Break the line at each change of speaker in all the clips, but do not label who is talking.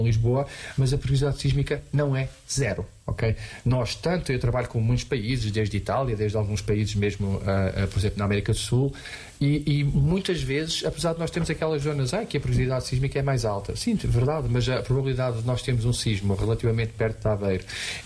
Lisboa, mas a perigosidade sísmica não é zero, ok? Eu trabalho com muitos países, desde Itália, desde alguns países mesmo, por exemplo, na América do Sul, e muitas vezes, apesar de nós termos aquelas zonas que a perigosidade sísmica é mais alta, sim, é verdade, mas a probabilidade de nós termos um sismo relativamente perto de Aveiro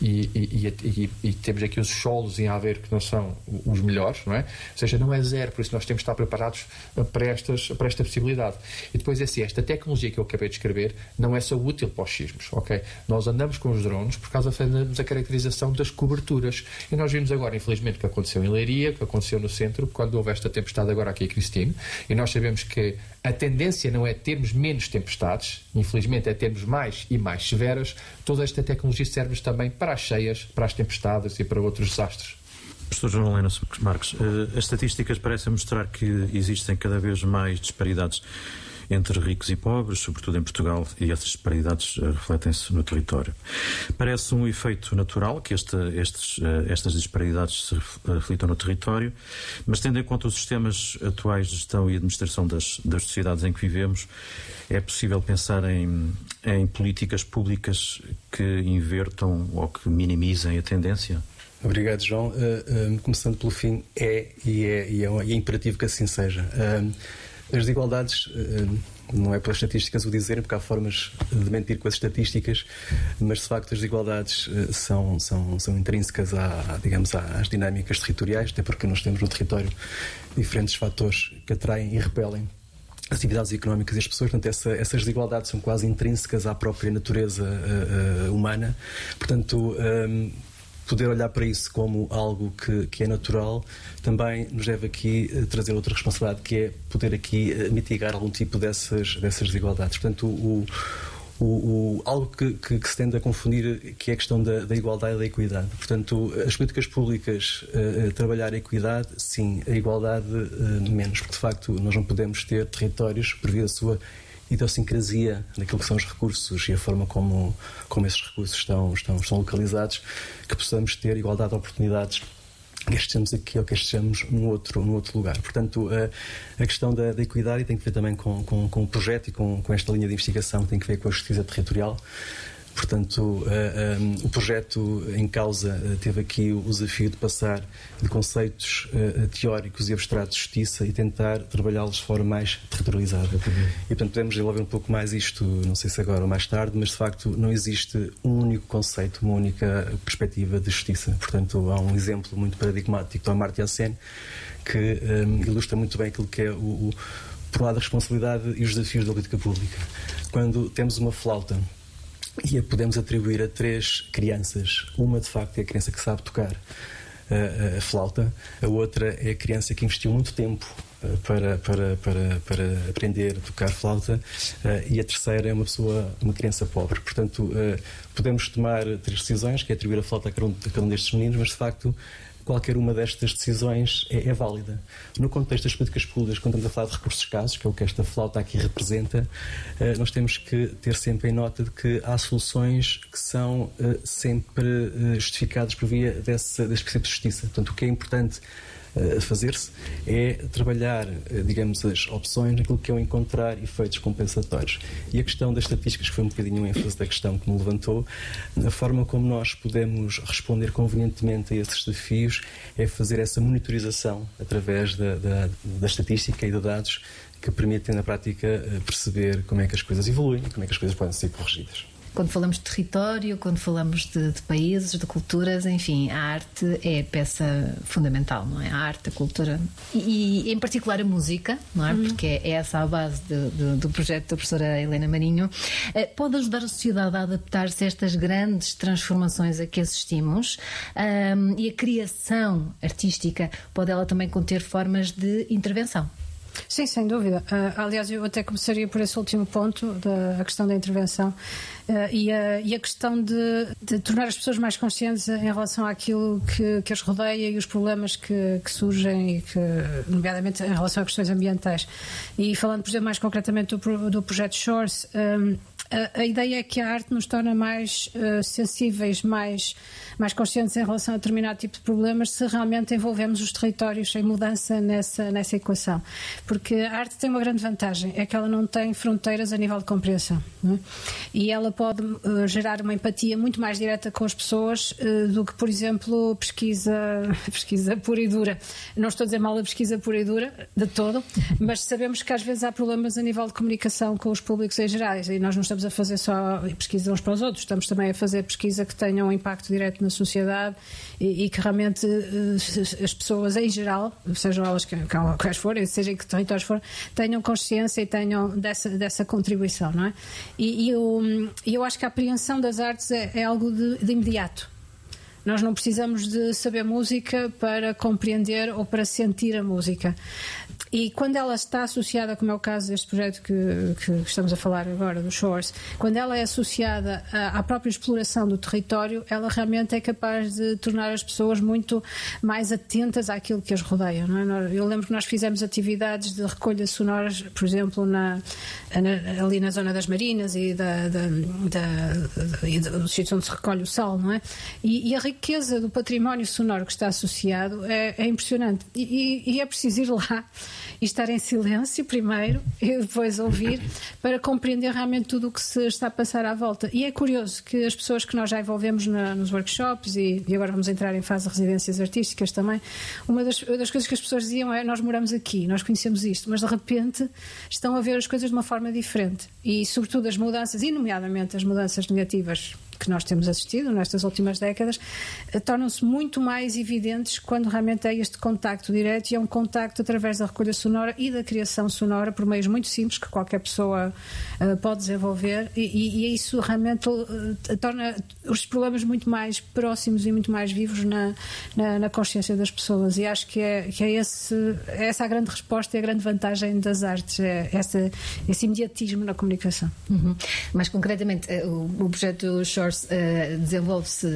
e temos aqui os solos em Aveiro que não são os melhores, não é? Ou seja, não é zero, por isso nós temos de estar preparados para esta possibilidade. E depois esta tecnologia que eu acabei de escrever não é só útil para os sismos, ok? Nós andamos com os drones por causa fazemos a caracterização das coberturas. E nós vimos agora, infelizmente, o que aconteceu em Leiria, o que aconteceu no centro, quando houve esta tempestade agora aqui em Cristine, e nós sabemos que a tendência não é termos menos tempestades, infelizmente é termos mais e mais severas. Toda esta tecnologia serve também para as cheias, para as tempestades e para outros desastres.
Professor João Helena Marques, as estatísticas parecem mostrar que existem cada vez mais disparidades entre ricos e pobres, sobretudo em Portugal, e essas disparidades refletem-se no território. Parece um efeito natural que estas disparidades se reflitam no território, mas tendo em conta os sistemas atuais de gestão e administração das sociedades em que vivemos, é possível pensar em políticas públicas que invertam ou que minimizem a tendência?
Obrigado, João. Começando pelo fim, é imperativo que assim seja. As desigualdades, não é pelas estatísticas o dizerem, porque há formas de mentir com as estatísticas, mas de facto as desigualdades são intrínsecas às dinâmicas territoriais, até porque nós temos no território diferentes fatores que atraem e repelem as atividades económicas e as pessoas. Portanto, essas desigualdades são quase intrínsecas à própria natureza humana. Portanto, poder olhar para isso como algo que é natural também nos deve aqui trazer outra responsabilidade, que é poder aqui mitigar algum tipo dessas desigualdades. Portanto, algo que se tende a confundir, que é a questão da igualdade e da equidade. Portanto, as políticas públicas trabalhar a equidade, sim, a igualdade menos, porque de facto nós não podemos ter territórios, por via da sua idiosincrasia naquilo que são os recursos e a forma como esses recursos estão localizados, que possamos ter igualdade de oportunidades, que estejamos aqui ou que estejamos num outro lugar. Portanto, a questão da equidade tem que ver também com o projeto e com esta linha de investigação que tem que ver com a justiça territorial. Portanto, o projeto em causa teve aqui o desafio de passar de conceitos teóricos e abstratos de justiça e tentar trabalhá-los de forma mais territorializada. E, portanto, podemos desenvolver um pouco mais isto, não sei se agora ou mais tarde, mas, de facto, não existe um único conceito, uma única perspectiva de justiça. Portanto, há um exemplo muito paradigmático do Amartya Sen, que ilustra muito bem aquilo que é por um lado, a responsabilidade e os desafios da política pública. Quando temos uma flauta e a podemos atribuir a 3 crianças. Uma, de facto, é a criança que sabe tocar a flauta. A outra é a criança que investiu muito tempo para aprender a tocar flauta. E a terceira é uma criança pobre. Portanto, podemos tomar 3 decisões, que é atribuir a flauta a cada um destes meninos, mas, de facto, qualquer uma destas decisões é válida. No contexto das políticas públicas, quando estamos a falar de recursos escassos, que é o que esta flauta aqui representa, nós temos que ter sempre em nota de que há soluções que são sempre justificadas por via desse princípio de justiça. Portanto, o que é importante fazer-se é trabalhar, digamos, as opções naquilo que é o encontrar efeitos compensatórios. E a questão das estatísticas, que foi um bocadinho o ênfase da questão que me levantou, a forma como nós podemos responder convenientemente a esses desafios é fazer essa monitorização através da estatística e de dados que permitem, na prática, perceber como é que as coisas evoluem e como é que as coisas podem ser corrigidas.
Quando falamos de território, quando falamos de países, de culturas, enfim, a arte é peça fundamental, não é? A arte, a cultura e em particular a música, não é? Porque é essa a base do projeto da professora Helena Marinho. Pode ajudar a sociedade a adaptar-se a estas grandes transformações a que assistimos, e a criação artística pode ela também conter formas de intervenção.
Sim, sem dúvida. Aliás, eu até começaria por esse último ponto, a questão da intervenção e a questão de tornar as pessoas mais conscientes em relação àquilo que as rodeia e os problemas que surgem, nomeadamente em relação a questões ambientais. E falando, por exemplo, mais concretamente do projeto Shores, a ideia é que a arte nos torna mais sensíveis, mais conscientes em relação a determinado tipo de problemas se realmente envolvemos os territórios em mudança nessa equação. Porque a arte tem uma grande vantagem, é que ela não tem fronteiras a nível de compreensão, não é? E ela pode gerar uma empatia muito mais direta com as pessoas do que, por exemplo, pesquisa pura e dura. Não estou a dizer mal a pesquisa pura e dura, de todo, mas sabemos que às vezes há problemas a nível de comunicação com os públicos em gerais, e nós não estamos a fazer só pesquisa uns para os outros, estamos também a fazer pesquisa que tenha um impacto direto na sociedade e que realmente as pessoas em geral, sejam elas quais forem, seja em que territórios forem, tenham consciência e tenham dessa contribuição, não é? E eu acho que a apreensão das artes é algo de imediato. Nós não precisamos de saber música para compreender ou para sentir a música. E quando ela está associada, como é o caso deste projeto que estamos a falar agora, do Shores, quando ela é associada à própria exploração do território, ela realmente é capaz de tornar as pessoas muito mais atentas àquilo que as rodeia, não é? Eu lembro que nós fizemos atividades de recolha sonoras, por exemplo, ali na zona das Marinas e do sítio onde se recolhe o sal, não é? E a riqueza do património sonoro que está associado é impressionante. E é preciso ir lá e estar em silêncio primeiro e depois ouvir para compreender realmente tudo o que se está a passar à volta. E é curioso que as pessoas que nós já envolvemos nos workshops e agora vamos entrar em fase de residências artísticas também, uma das coisas que as pessoas diziam é: nós moramos aqui, nós conhecemos isto, mas de repente estão a ver as coisas de uma forma diferente. E sobretudo as mudanças, e nomeadamente as mudanças negativas que nós temos assistido nestas últimas décadas, tornam-se muito mais evidentes quando realmente é este contacto direto, e é um contacto através da recolha sonora e da criação sonora por meios muito simples que qualquer pessoa pode desenvolver, e isso realmente torna os problemas muito mais próximos e muito mais vivos na consciência das pessoas. E acho que é essa a grande resposta e a grande vantagem das artes, é esse imediatismo na comunicação.
Mais concretamente, o projeto Shores desenvolve-se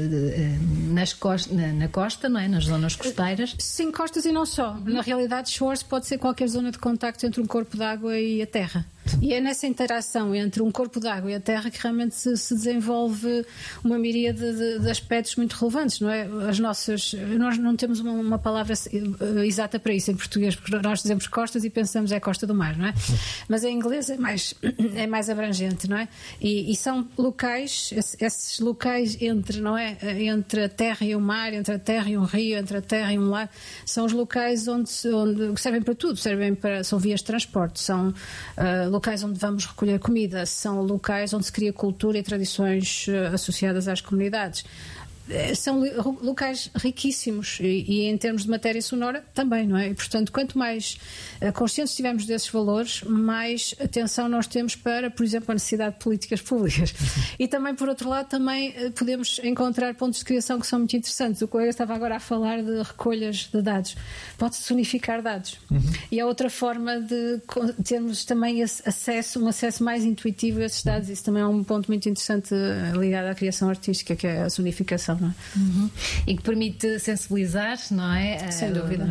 na costa, não é? Nas zonas costeiras?
Sim, costas e não só. Na realidade, Shores pode ser qualquer zona de contacto entre um corpo d'água e a terra. E é nessa interação entre um corpo d'água e a terra que realmente se desenvolve uma miríade de aspectos muito relevantes, não é? Nós não temos uma palavra exata para isso em português, porque nós dizemos costas e pensamos é costa do mar, não é? Mas em inglês é mais abrangente, não é? E são locais, esses locais entre a terra e o mar, entre a terra e um rio, entre a terra e um lago, são os locais onde servem para tudo, são vias de transporte, são locais onde vamos recolher comida, são locais onde se cria cultura e tradições associadas às comunidades. São locais riquíssimos e em termos de matéria sonora também, não é? E, portanto, quanto mais conscientes estivermos desses valores, mais atenção nós temos para, por exemplo, a necessidade de políticas públicas. E também, por outro lado, também podemos encontrar pontos de criação que são muito interessantes. O colega estava agora a falar de recolhas de dados. Pode-se unificar dados. E é outra forma de termos também um acesso mais intuitivo a esses dados. Isso também é um ponto muito interessante ligado à criação artística, que é a sonificação.
E que permite sensibilizar, não é?
Sem dúvida.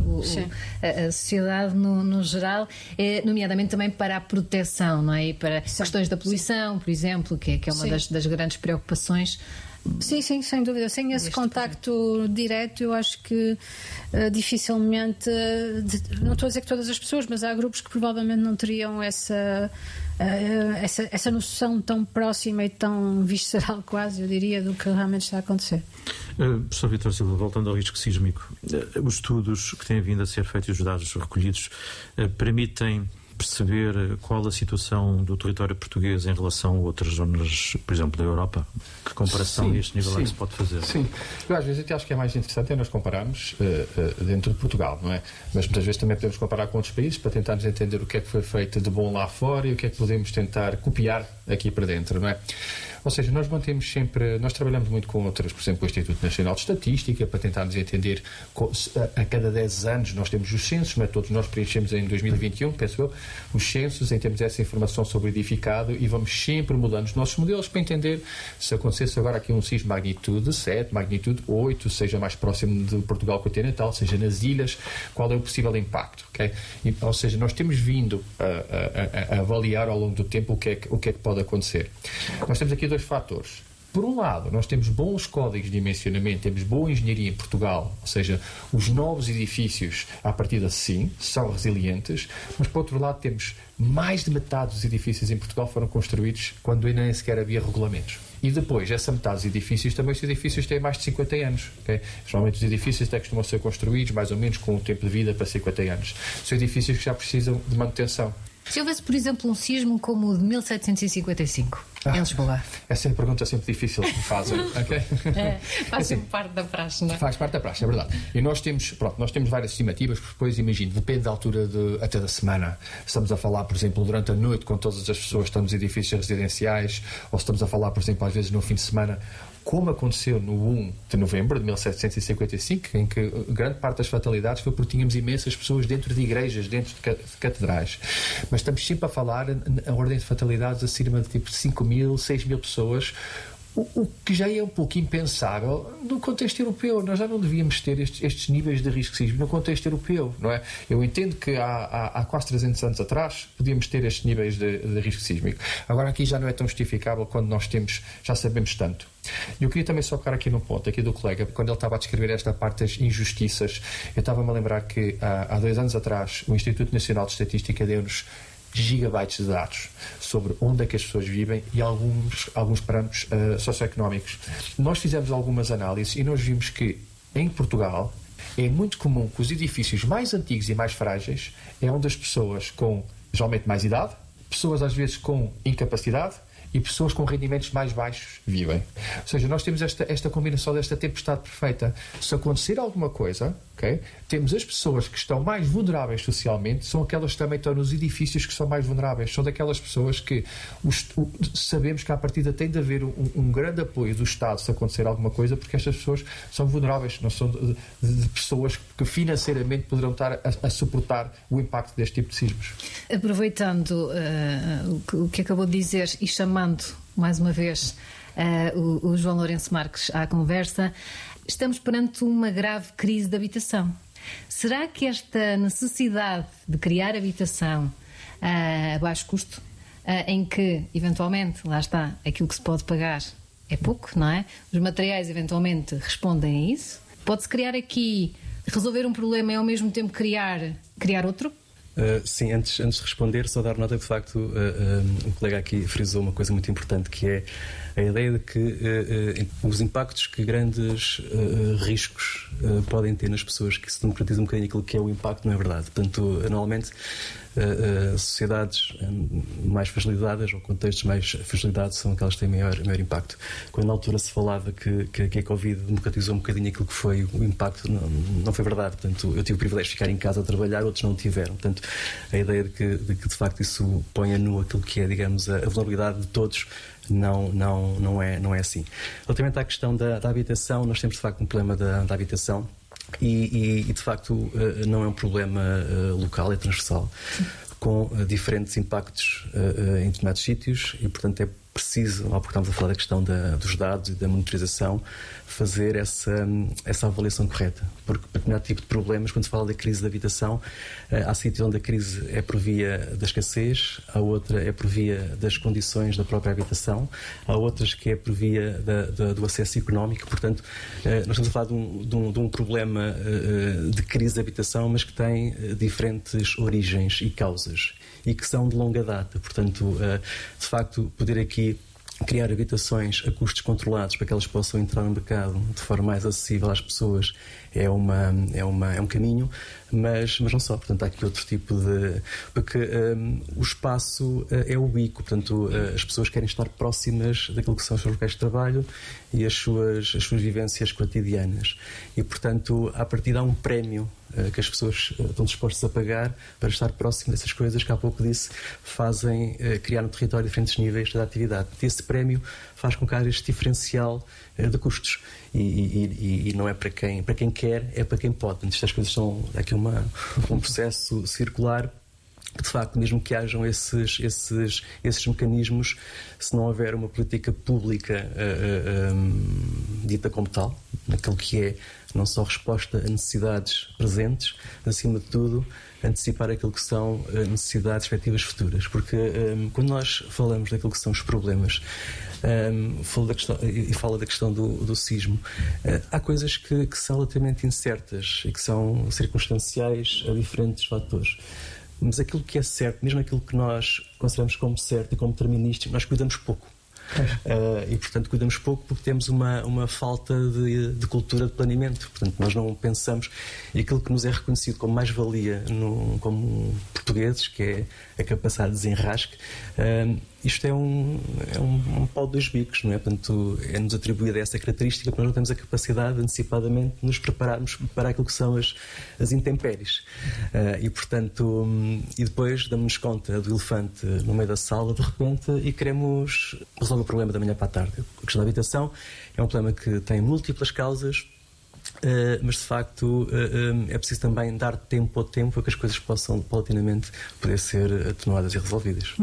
A sociedade no geral, nomeadamente também para a proteção, não é? E para questões da poluição, por exemplo, que é uma das grandes preocupações.
Sim, sem dúvida. Sem esse contacto direto, eu acho que dificilmente, não estou a dizer que todas as pessoas, mas há grupos que provavelmente não teriam essa noção tão próxima e tão visceral, quase, eu diria, do que realmente está a acontecer.
Professor Vítor Silva, voltando ao risco sísmico, os estudos que têm vindo a ser feitos e os dados recolhidos permitem perceber qual a situação do território português em relação a outras zonas, por exemplo, da Europa? Que comparação a este nível é que se pode fazer?
Sim, eu às vezes até acho que é mais interessante nós compararmos dentro de Portugal, não é? Mas muitas vezes também podemos comparar com outros países para tentarmos entender o que é que foi feito de bom lá fora e o que é que podemos tentar copiar aqui para dentro, não é? Ou seja, nós trabalhamos muito com outras, por exemplo, o Instituto Nacional de Estatística, para tentarmos entender, a cada 10 anos nós temos os censos, não é? Todos nós preenchemos em 2021, penso eu, os censos, em termos dessa informação sobre o edificado, e vamos sempre mudando os nossos modelos para entender se acontecesse agora aqui um sismo magnitude 7, magnitude 8, seja mais próximo de Portugal continental, seja nas ilhas, qual é o possível impacto, ok? Ou seja, nós temos vindo a avaliar ao longo do tempo o que é que pode acontecer. Nós temos aqui dois fatores. Por um lado, nós temos bons códigos de dimensionamento, temos boa engenharia em Portugal, ou seja, os novos edifícios, à partida, sim, são resilientes, mas, por outro lado, temos mais de metade dos edifícios em Portugal foram construídos quando ainda nem sequer havia regulamentos. E depois, essa metade dos edifícios, também os edifícios têm mais de 50 anos. Okay? Geralmente os edifícios até costumam ser construídos mais ou menos com um tempo de vida para 50 anos. São edifícios que já precisam de manutenção.
Se houvesse, por exemplo, um sismo como o de 1755, em Lisboa?
Essa é a pergunta sempre difícil que me fazem. Okay?
Faz sempre parte da praxe, não é?
Faz parte da praxe, é verdade. E nós temos várias estimativas, porque depois, imagino, depende da altura até da semana. Estamos a falar, por exemplo, durante a noite, com todas as pessoas que estão nos edifícios residenciais, ou estamos a falar, por exemplo, às vezes no fim de semana, como aconteceu no 1 de novembro de 1755, em que grande parte das fatalidades foi porque tínhamos imensas pessoas dentro de igrejas, dentro de catedrais. Mas estamos sempre a falar a ordem de fatalidades acima de tipo 5.000, 6.000 pessoas, o que já é um pouco impensável no contexto europeu. Nós já não devíamos ter estes níveis de risco sísmico no contexto europeu, não é? Eu entendo que há quase 300 anos atrás podíamos ter estes níveis de risco sísmico. Agora aqui já não é tão justificável quando nós já sabemos tanto. Eu queria também só tocar aqui num ponto, aqui do colega, quando ele estava a descrever esta parte das injustiças, eu estava-me a lembrar que há 2 anos atrás o Instituto Nacional de Estatística deu-nos gigabytes de dados sobre onde é que as pessoas vivem e alguns parâmetros socioeconómicos. Nós fizemos algumas análises e nós vimos que em Portugal é muito comum que os edifícios mais antigos e mais frágeis é onde as pessoas com geralmente mais idade, pessoas às vezes com incapacidade e pessoas com rendimentos mais baixos vivem. Ou seja, nós temos esta combinação desta tempestade perfeita. Se acontecer alguma coisa, okay, temos as pessoas que estão mais vulneráveis socialmente, são aquelas que também estão nos edifícios que são mais vulneráveis. São daquelas pessoas que sabemos que à partida tem de haver um grande apoio do Estado se acontecer alguma coisa, porque estas pessoas são vulneráveis, não são de pessoas que financeiramente poderão estar a suportar o impacto deste tipo de sismos.
Aproveitando o que acabou de dizer e chamando mais uma vez o João Lourenço Marques à conversa, estamos perante uma grave crise de habitação. Será que esta necessidade de criar habitação a baixo custo, em que eventualmente, lá está, aquilo que se pode pagar é pouco, não é? Os materiais eventualmente respondem a isso? Pode-se criar aqui, resolver um problema e ao mesmo tempo criar outro?
Sim, antes de responder, só dar nota que de facto o colega aqui frisou uma coisa muito importante, que é a ideia de que os impactos que grandes riscos podem ter nas pessoas, que se democratiza um bocadinho aquilo que é o impacto, não é verdade. Portanto, normalmente sociedades mais fragilizadas ou contextos mais fragilizados são aquelas que têm maior impacto. Quando na altura se falava que a Covid democratizou um bocadinho aquilo que foi o impacto, não foi verdade. Portanto, eu tive o privilégio de ficar em casa a trabalhar, outros não tiveram. Portanto, a ideia de que de facto isso põe a nu aquilo que é, digamos, a vulnerabilidade de todos não é assim. Relativamente à questão da habitação, nós temos de facto um problema da habitação. E de facto não é um problema local, é transversal, com diferentes impactos em determinados sítios, e portanto é preciso, porque estamos a falar da questão dos dados e da monitorização, fazer essa avaliação correta, porque para determinado tipo de problemas, quando se fala da crise da habitação, há sítios onde a crise é por via da escassez, há outra é por via das condições da própria habitação, há outras que é por via do acesso económico. Portanto, nós estamos a falar de um problema de crise de habitação, mas que tem diferentes origens e causas, e que são de longa data. Portanto, de facto, poder aqui criar habitações a custos controlados para que elas possam entrar no mercado de forma mais acessível às pessoas é um caminho, mas não só. Portanto, há aqui outro tipo de... Porque o espaço é ubíquo, portanto, as pessoas querem estar próximas daquilo que são os seus locais de trabalho e as suas vivências cotidianas. E, portanto, à partida há um prémio que as pessoas estão dispostas a pagar para estar próximo dessas coisas que há pouco disse fazem criar no território diferentes níveis de atividade. E esse prémio faz com que haja este diferencial de custos e não é para quem quer, é para quem pode. Estas coisas são aqui um processo circular. De facto, mesmo que hajam esses mecanismos, se não houver uma política pública dita como tal, naquilo que é não só resposta a necessidades presentes, mas, acima de tudo, antecipar aquilo que são necessidades efetivas futuras. Porque quando nós falamos daquilo que são os problemas, fala da questão do sismo, há coisas que são relativamente incertas e que são circunstanciais a diferentes fatores. Mas aquilo que é certo, mesmo aquilo que nós consideramos como certo e como determinístico, nós cuidamos pouco. E, portanto, cuidamos pouco porque temos uma falta de cultura de planeamento. Portanto, nós não pensamos. E aquilo que nos é reconhecido como mais-valia como portugueses, que é a capacidade de desenrasque, isto é um pau de dois bicos, não é? Portanto, é-nos atribuída essa característica porque nós não temos a capacidade de antecipadamente nos prepararmos para aquilo que são as intempéries. E, portanto, e depois damos-nos conta do elefante no meio da sala, de repente, e queremos resolver o problema da manhã para a tarde. A questão da habitação é um problema que tem múltiplas causas, mas de facto é preciso também dar tempo ao tempo para que as coisas possam paulatinamente poder ser atenuadas e resolvidas.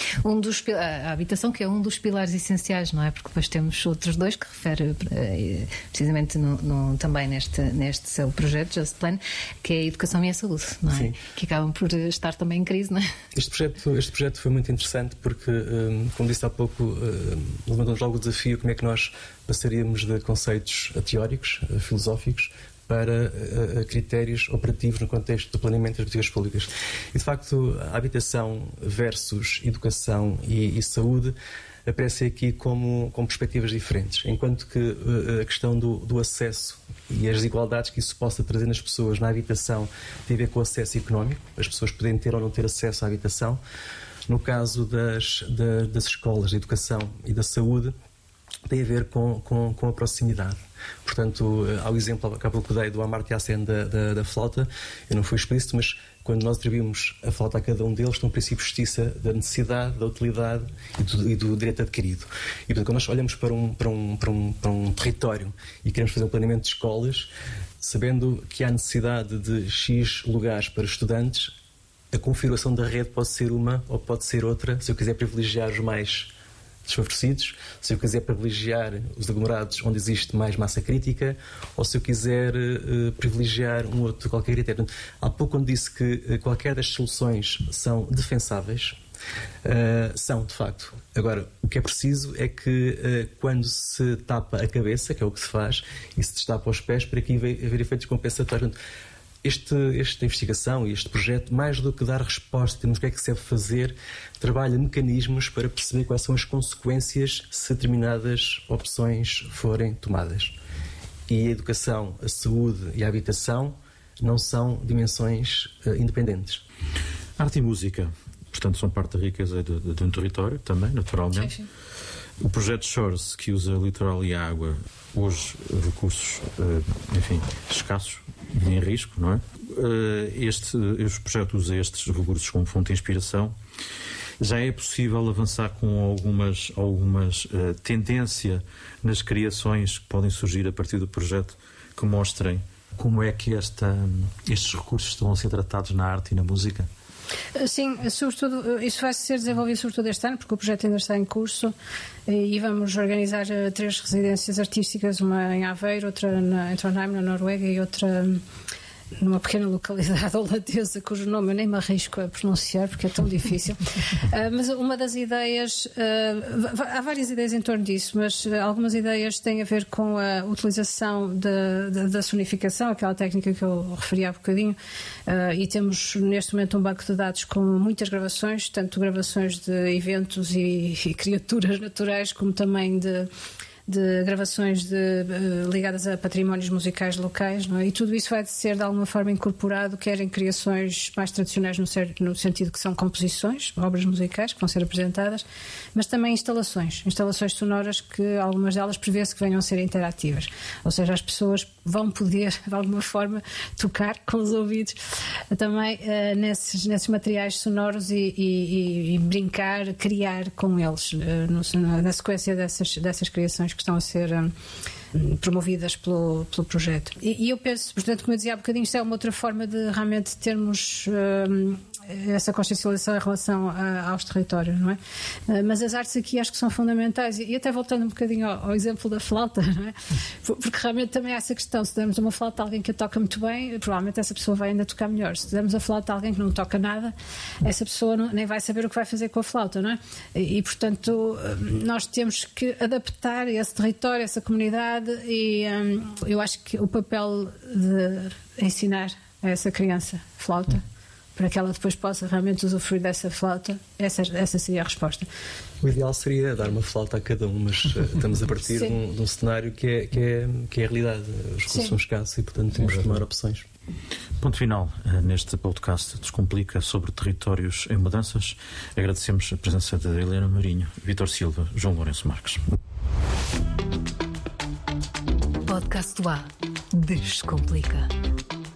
A habitação, que é um dos pilares essenciais, não é? Porque depois temos outros dois que refere precisamente também neste seu projeto, Just Plan, que é a educação e a saúde, não é? Sim. Que acabam por estar também em crise, não é?
Este projeto foi muito interessante porque, como disse há pouco, levantamos logo o desafio como é que nós passaríamos de conceitos teóricos, filosóficos, para critérios operativos no contexto do planeamento das políticas públicas. E, de facto, a habitação versus educação e saúde aparecem aqui como perspectivas diferentes, enquanto que a questão do acesso e as desigualdades que isso possa trazer nas pessoas na habitação tem a ver com o acesso económico, as pessoas podem ter ou não ter acesso à habitação. No caso das escolas de educação e da saúde, tem a ver com a proximidade. Portanto, há o exemplo que há pouco dei do Amartya Sen da flauta. Eu não fui explícito, mas quando nós atribuímos a flauta a cada um deles, tem um princípio de justiça da necessidade, da utilidade e do direito adquirido. E, portanto, quando nós olhamos para um território e queremos fazer um planeamento de escolas, sabendo que há necessidade de X lugares para estudantes, a configuração da rede pode ser uma ou pode ser outra, se eu quiser privilegiar os mais desfavorecidos, se eu quiser privilegiar os aglomerados onde existe mais massa crítica, ou se eu quiser privilegiar um outro qualquer critério. Há pouco quando disse que qualquer das soluções são defensáveis, são, de facto. Agora, o que é preciso é que quando se tapa a cabeça, que é o que se faz, e se destapa os pés, para aqui haver efeitos compensatórios. Esta investigação e este projeto, mais do que dar resposta, temos o que é que se deve fazer, trabalha mecanismos para perceber quais são as consequências se determinadas opções forem tomadas. E a educação, a saúde e a habitação não são dimensões independentes.
Arte e música, portanto, são parte da riqueza de um território também, naturalmente. Sim. O projeto Shores, que usa o litoral e a água, hoje recursos, escassos e em risco, não é? Este projeto usa estes recursos como fonte de inspiração. Já é possível avançar com algumas tendência nas criações que podem surgir a partir do projeto que mostrem como é que estes recursos estão a ser tratados na arte e na música?
Sim, sobretudo, isso vai ser desenvolvido sobretudo este ano, porque o projeto ainda está em curso e vamos organizar 3 residências artísticas, uma em Aveiro, outra em Trondheim, na Noruega, e outra numa pequena localidade holandesa cujo nome eu nem me arrisco a pronunciar porque é tão difícil. Mas uma das ideias, há várias ideias em torno disso, mas algumas ideias têm a ver com a utilização da sonificação, aquela técnica que eu referi há bocadinho, e temos neste momento um banco de dados com muitas gravações, tanto gravações de eventos e criaturas naturais, como também de de gravações ligadas a patrimónios musicais locais, não é? E tudo isso vai ser de alguma forma incorporado, quer em criações mais tradicionais no sentido que são composições, obras musicais que vão ser apresentadas, mas também instalações sonoras que algumas delas prevê-se que venham a ser interativas, ou seja, as pessoas vão poder de alguma forma tocar com os ouvidos também nesses materiais sonoros e brincar, criar com eles na sequência dessas criações que estão a ser promovidas pelo projeto. E eu penso, portanto, como eu dizia há bocadinho, isto é uma outra forma de realmente termos essa consciencialização em relação aos territórios, não é? Mas as artes aqui acho que são fundamentais, e até voltando um bocadinho ao exemplo da flauta, não é? Porque realmente também há essa questão: se damos uma flauta a alguém que a toca muito bem, provavelmente essa pessoa vai ainda tocar melhor. Se damos a flauta a alguém que não toca nada, essa pessoa nem vai saber o que vai fazer com a flauta, não é? E portanto nós temos que adaptar esse território, essa comunidade, e eu acho que o papel de ensinar a essa criança flauta, para que ela depois possa realmente usufruir dessa flauta, essa seria a resposta.
O ideal seria dar uma flauta a cada um, mas estamos a partir de um cenário que é a realidade. Os recursos são escassos e, portanto, temos de tomar opções.
Ponto final neste podcast Descomplica sobre territórios em mudanças. Agradecemos a presença de Helena Marinho, Vítor Silva, João Lourenço Marques.
Podcast UA Descomplica.